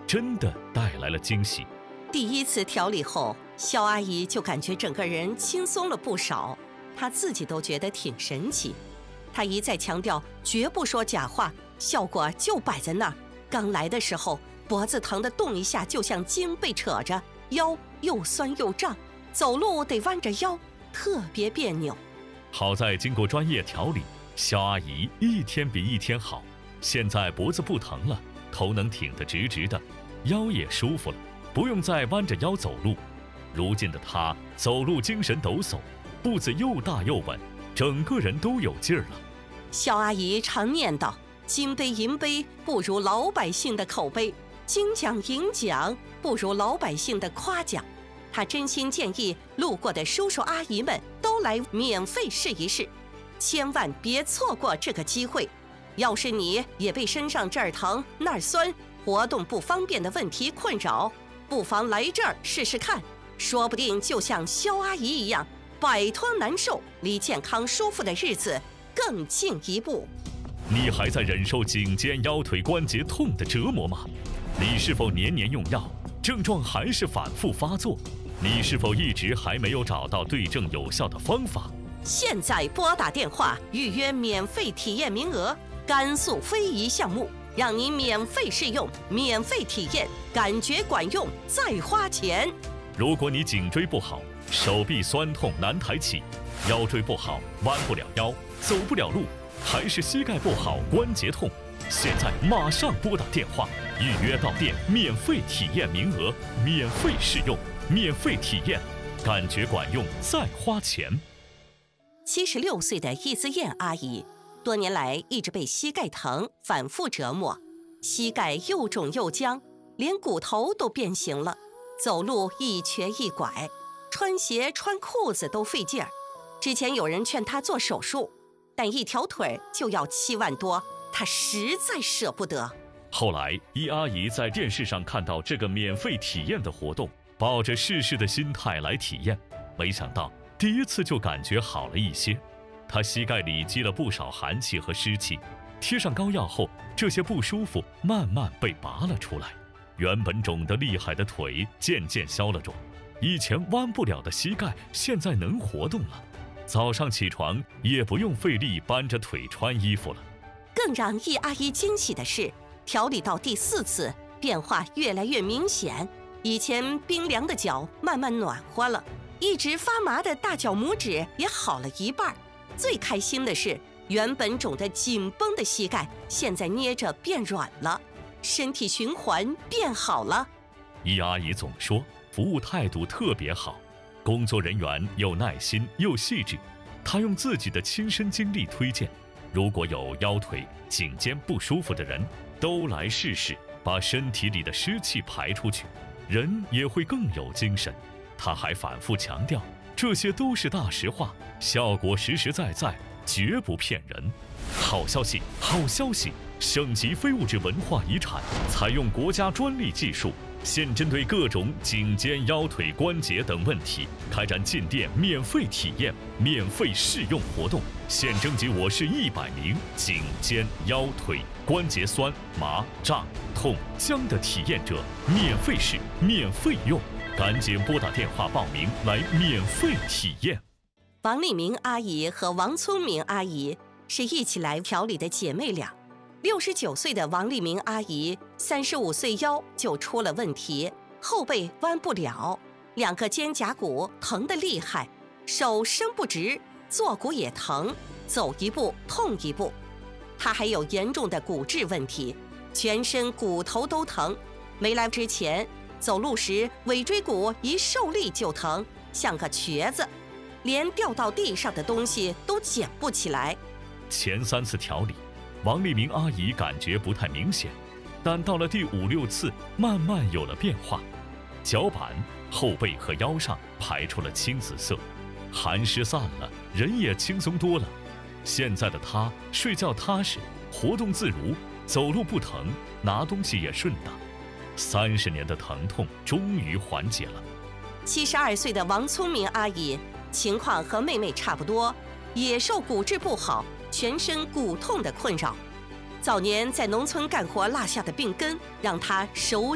真的带来了惊喜。 第一次调理后，肖阿姨就感觉整个人轻松了不少，她自己都觉得挺神奇。她一再强调绝不说假话，效果就摆在那儿。刚来的时候，脖子疼得动一下就像筋被扯着，腰又酸又胀，走路得弯着腰，特别别扭。 好在经过专业调理，肖阿姨一天比一天好，现在脖子不疼了，头能挺得直直的，腰也舒服了，不用再弯着腰走路。如今的她走路精神抖擞，步子又大又稳，整个人都有劲儿了。 肖阿姨常念叨：金杯银杯不如老百姓的口碑，金奖银奖不如老百姓的夸奖。她真心建议路过的叔叔阿姨们都来免费试一试，千万别错过这个机会。要是你也被身上这儿疼那儿酸、活动不方便的问题困扰，不妨来这儿试试看，说不定就像肖阿姨一样，摆脱难受，离健康舒服的日子更进一步。 你还在忍受颈肩腰腿关节痛的折磨吗？你是否年年用药，症状还是反复发作？你是否一直还没有找到对症有效的方法？ 现在拨打电话预约免费体验名额，甘肃非遗项目，让你免费试用，免费体验，感觉管用再花钱。 如果你颈椎不好，手臂酸痛难抬起，腰椎不好弯不了腰，走不了路，还是膝盖不好关节痛，现在马上拨打电话预约到店，免费体验名额，免费试用，免费体验，感觉管用再花钱。 76岁的易思燕阿姨，多年来一直被膝盖疼反复折磨，膝盖又肿又僵，连骨头都变形了，走路一瘸一拐，穿鞋穿裤子都费劲儿。之前有人劝她做手术，但一条腿就要7万多，她实在舍不得。 后来易阿姨在电视上看到这个免费体验的活动，抱着试试的心态来体验，没想到第一次就感觉好了一些。她膝盖里积了不少寒气和湿气，贴上膏药后，这些不舒服慢慢被拔了出来，原本肿得厉害的腿渐渐消了肿，以前弯不了的膝盖现在能活动了，早上起床也不用费力搬着腿穿衣服了。 更让易阿姨惊喜的是，调理到第4次，变化越来越明显。以前冰凉的脚慢慢暖和了，一直发麻的大脚拇指也好了一半。最开心的是，原本肿得紧绷的膝盖现在捏着变软了，身体循环变好了。 易阿姨总说服务态度特别好，工作人员又耐心又细致，她用自己的亲身经历推荐，如果有腰腿、颈肩不舒服的人，都来试试，把身体里的湿气排出去，人也会更有精神。她还反复强调，这些都是大实话，效果实实在在，绝不骗人。好消息，好消息！省级非物质文化遗产采用国家专利技术，现针对各种颈肩、腰腿、关节等问题，开展进店免费体验、免费试用活动。现征集我市100名颈肩、腰腿、关节酸、麻、胀、痛、僵的体验者，免费试、免费用。赶紧拨打电话报名来免费体验。 王丽明阿姨和王聪明阿姨是一起来调理的姐妹俩。69岁的王丽明阿姨35岁腰就出了问题，后背弯不了，2个肩胛骨疼得厉害，手伸不直，坐骨也疼，走一步痛一步。她还有严重的骨质问题，全身骨头都疼。没来之前，走路时尾椎骨一受力就疼，像个瘸子，连掉到地上的东西都捡不起来。 前3次调理，王丽明阿姨感觉不太明显，但到了第5、6次，慢慢有了变化。脚板、后背和腰上排出了青紫色，寒湿散了，人也轻松多了。现在的她睡觉踏实，活动自如，走路不疼，拿东西也顺当。30年的疼痛终于缓解了。 72岁的王聪明阿姨情况和妹妹差不多，也受骨质不好、全身骨痛的困扰。早年在农村干活落下的病根，让她手